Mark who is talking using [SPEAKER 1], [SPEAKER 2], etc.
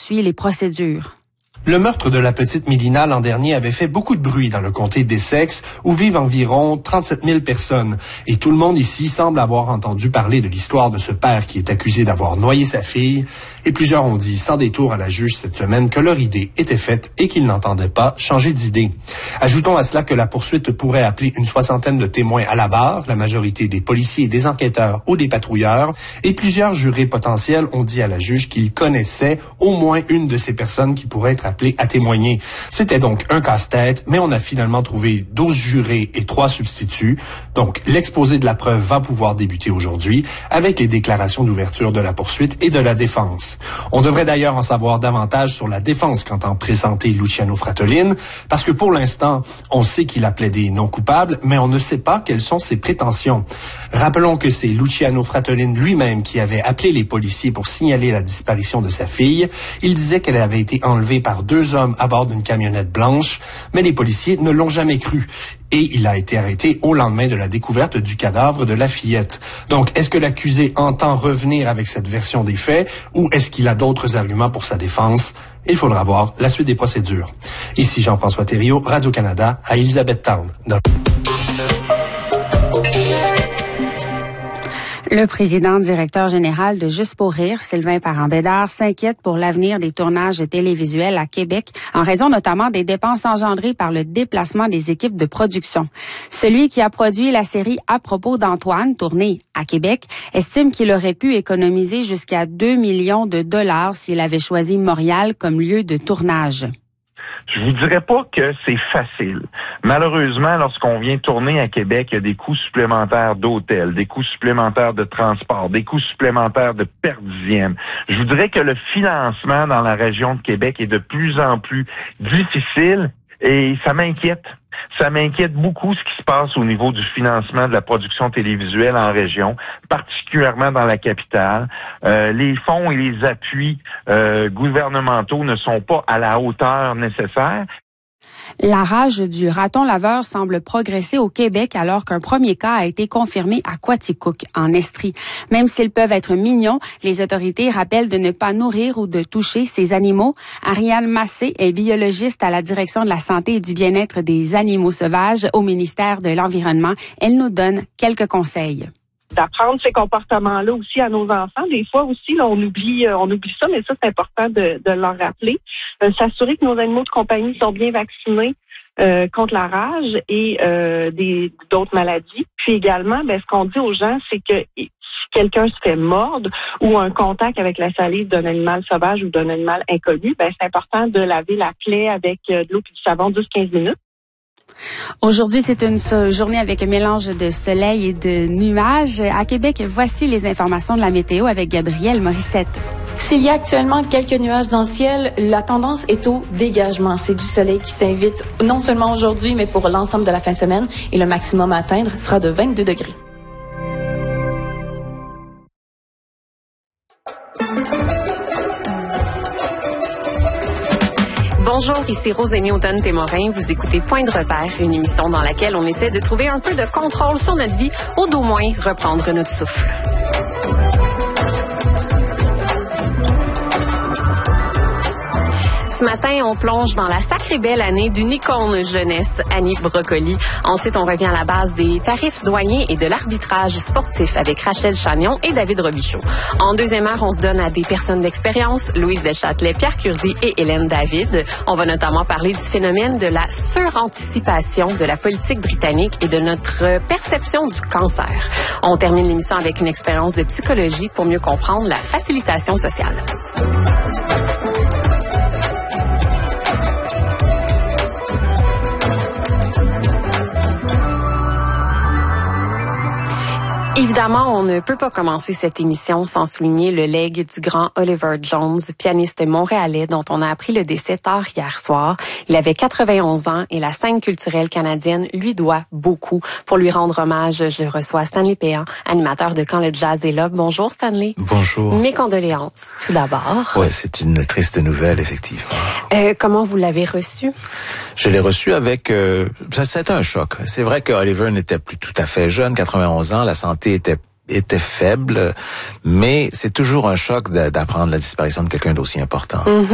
[SPEAKER 1] poursuit les procédures.
[SPEAKER 2] Le meurtre de la petite Mélina l'an dernier avait fait beaucoup de bruit dans le comté d'Essex, où vivent environ 37 000 personnes. Et tout le monde ici semble avoir entendu parler de l'histoire de ce père qui est accusé d'avoir noyé sa fille. Et plusieurs ont dit sans détour à la juge cette semaine que leur idée était faite et qu'ils n'entendaient pas changer d'idée. Ajoutons à cela que la poursuite pourrait appeler une 60aine de témoins à la barre, la majorité des policiers, des enquêteurs ou des patrouilleurs. Et plusieurs jurés potentiels ont dit à la juge qu'ils connaissaient au moins une de ces personnes qui pourrait être appelée à témoigner. C'était donc un casse-tête, mais on a finalement trouvé 12 jurés et 3 substituts. Donc, l'exposé de la preuve va pouvoir débuter aujourd'hui avec les déclarations d'ouverture de la poursuite et de la défense. On devrait d'ailleurs en savoir davantage sur la défense qu'entend présenter Luciano Fratellin, parce que pour l'instant, on sait qu'il a plaidé non coupable, mais on ne sait pas quelles sont ses prétentions. Rappelons que c'est Luciano Fratellin lui-même qui avait appelé les policiers pour signaler la disparition de sa fille. Il disait qu'elle avait été enlevée par 2 hommes à bord d'une camionnette blanche, mais les policiers ne l'ont jamais cru. Et il a été arrêté au lendemain de la découverte du cadavre de la fillette. Donc, est-ce que l'accusé entend revenir avec cette version des faits ou est-ce qu'il a d'autres arguments pour sa défense? Il faudra voir la suite des procédures. Ici Jean-François Thériault, Radio-Canada, à Elizabethtown.
[SPEAKER 1] Le président directeur général de Juste pour rire, Sylvain Parent-Bédard, s'inquiète pour l'avenir des tournages télévisuels à Québec, en raison notamment des dépenses engendrées par le déplacement des équipes de production. Celui qui a produit la série À propos d'Antoine, tournée à Québec, estime qu'il aurait pu économiser jusqu'à 2 millions de dollars s'il avait choisi Montréal comme lieu de tournage.
[SPEAKER 3] Je vous dirais pas que c'est facile. Malheureusement, lorsqu'on vient tourner à Québec, il y a des coûts supplémentaires d'hôtel, des coûts supplémentaires de transport, des coûts supplémentaires de per dixième. Je vous dirais que le financement dans la région de Québec est de plus en plus difficile et ça m'inquiète. Ça m'inquiète beaucoup ce qui se passe au niveau du financement de la production télévisuelle en région, particulièrement dans la capitale. Les fonds et les appuis gouvernementaux ne sont pas à la hauteur nécessaire.
[SPEAKER 1] La rage du raton laveur semble progresser au Québec alors qu'un premier cas a été confirmé à Quaticook, en Estrie. Même s'ils peuvent être mignons, les autorités rappellent de ne pas nourrir ou de toucher ces animaux. Ariane Massé est biologiste à la direction de la santé et du bien-être des animaux sauvages au ministère de l'Environnement. Elle nous donne quelques conseils.
[SPEAKER 4] D'apprendre ces comportements-là aussi à nos enfants. Des fois aussi, là, on oublie ça, mais ça, c'est important de leur rappeler. S'assurer que nos animaux de compagnie sont bien vaccinés contre la rage et d'autres maladies. Puis également, ce qu'on dit aux gens, c'est que si quelqu'un se fait mordre ou un contact avec la salive d'un animal sauvage ou d'un animal inconnu, c'est important de laver la plaie avec de l'eau et du savon 10-15 minutes.
[SPEAKER 1] Aujourd'hui, c'est une journée avec un mélange de soleil et de nuages. À Québec, voici les informations de la météo avec Gabrielle Morissette.
[SPEAKER 5] S'il y a actuellement quelques nuages dans le ciel, la tendance est au dégagement. C'est du soleil qui s'invite non seulement aujourd'hui, mais pour l'ensemble de la fin de semaine. Et le maximum à atteindre sera de 22 degrés.
[SPEAKER 6] Bonjour, ici Rosémie Automne-Témorin. Vous écoutez Point de repère, une émission dans laquelle on essaie de trouver un peu de contrôle sur notre vie ou d'au moins reprendre notre souffle. Ce matin, on plonge dans la sacrée belle année d'une icône jeunesse, Annie Brocoli. Ensuite, on revient à la base des tarifs douaniers et de l'arbitrage sportif avec Rachel Chagnon et David Robichaud. En deuxième heure, on se donne à des personnes d'expérience, Louise Deschâtelet, Pierre Curzi et Hélène David. On va notamment parler du phénomène de la suranticipation de la politique britannique et de notre perception du cancer. On termine l'émission avec une expérience de psychologie pour mieux comprendre la facilitation sociale. Évidemment, on ne peut pas commencer cette émission sans souligner le legs du grand Oliver Jones, pianiste montréalais dont on a appris le décès tard hier soir. Il avait 91 ans et la scène culturelle canadienne lui doit beaucoup. Pour lui rendre hommage, je reçois Stanley Péan, animateur de Quand le jazz est là. Bonjour Stanley.
[SPEAKER 7] Bonjour.
[SPEAKER 6] Mes condoléances, tout d'abord.
[SPEAKER 7] Ouais, c'est une triste nouvelle, effectivement.
[SPEAKER 6] Comment vous l'avez reçu?
[SPEAKER 7] Je l'ai reçu avec... ça a été un choc. C'est vrai que Oliver n'était plus tout à fait jeune, 91 ans, la santé était faible, mais c'est toujours un choc d'apprendre la disparition de quelqu'un d'aussi important.